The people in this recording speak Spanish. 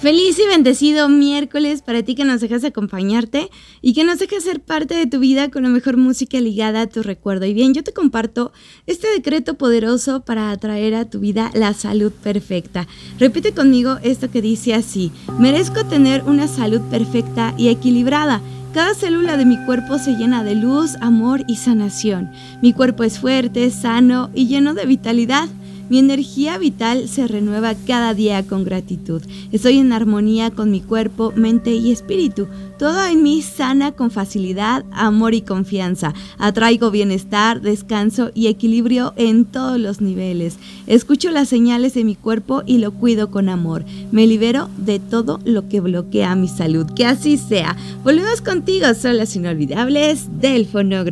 Feliz y bendecido miércoles para ti que nos dejas acompañarte y que nos dejas ser parte de tu vida con la mejor música ligada a tu recuerdo. Y bien, yo te comparto este decreto poderoso para atraer a tu vida la salud perfecta. Repite conmigo esto que dice así: merezco tener una salud perfecta y equilibrada. Cada célula de mi cuerpo se llena de luz, amor y sanación. Mi cuerpo es fuerte, sano y lleno de vitalidad. Mi energía vital se renueva cada día con gratitud. Estoy en armonía con mi cuerpo, mente y espíritu. Todo en mí sana con facilidad, amor y confianza. Atraigo bienestar, descanso y equilibrio en todos los niveles. Escucho las señales de mi cuerpo y lo cuido con amor. Me libero de todo lo que bloquea mi salud. Que así sea. Volvemos contigo, son las inolvidables del fonógrafo.